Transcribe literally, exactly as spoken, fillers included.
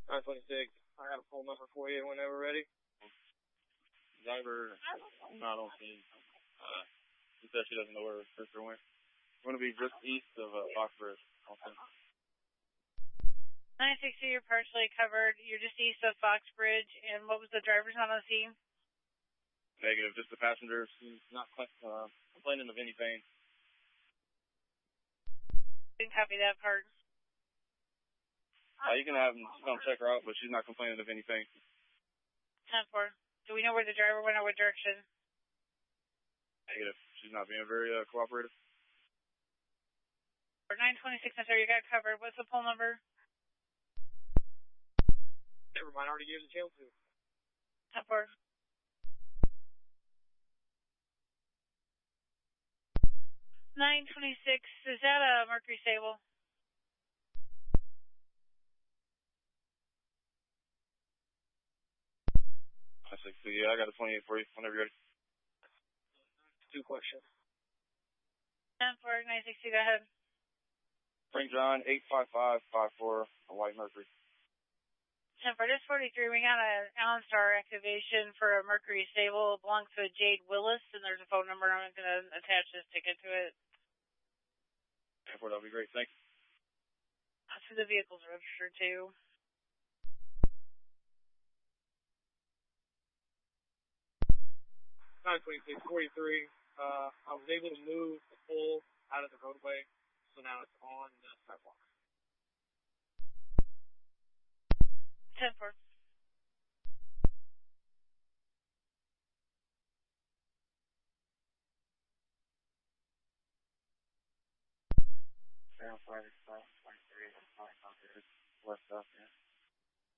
nine twenty-six, I got a full number for you whenever ready. Driver, not on scene. Uh, she said she doesn't know where her sister went. We're going to be just east of uh, Foxbridge. nine sixty, you're partially covered. You're just east of Foxbridge. And what was the driver's not on scene? Negative, just the passenger. She's not uh, complaining of any pain. Didn't copy that part. Uh, you can have them come check her out, but she's not complaining of any pain. ten four. Do we know where the driver went or what direction? Negative. She's not being very uh, cooperative. For nine twenty-six, I'm sorry, you got covered. What's the poll number? Never mind, I already gave the jail to. ten four. nine twenty-six, is that a Mercury Sable? I said, so yeah, I got a twenty-eight for you whenever you're ready. Two questions. ten four, nine sixty, go ahead. Frank John, eight five five five four, a white Mercury. ten four, this forty-three, we got an Allen Star activation for a Mercury Sable. It belongs to Jade Willis, and there's a phone number. I'm going to attach this ticket to it. ten four, that'll be great. Thanks. That's who the vehicle's registered to. nine twenty-six, forty-three, uh, I was able to move the pole out of the roadway, so now it's on the sidewalk. ten four. Sound fire,